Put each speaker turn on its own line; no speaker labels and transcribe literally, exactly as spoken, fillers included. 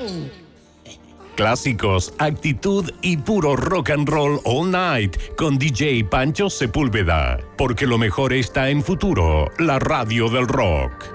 Clásicos, actitud y puro rock and roll all night con D J Pancho Sepúlveda. Porque lo mejor está en Futuro, la radio del rock.